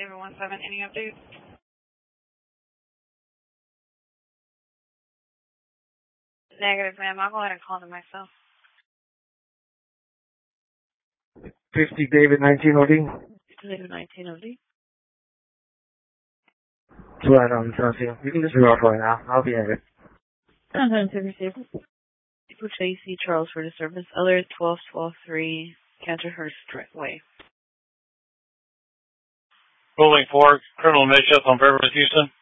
David 17, any updates? Negative, ma'am. I'll go ahead and call them myself. 50 David 19 OD. David 19 OD. Right on, Chelsea. You can just read off right now. I'll be at it. Contact received. Which AC Charles for the service. Other 12-12-3 Canterhurst Way. Rolling 4, criminal mischief on Beverly, Houston.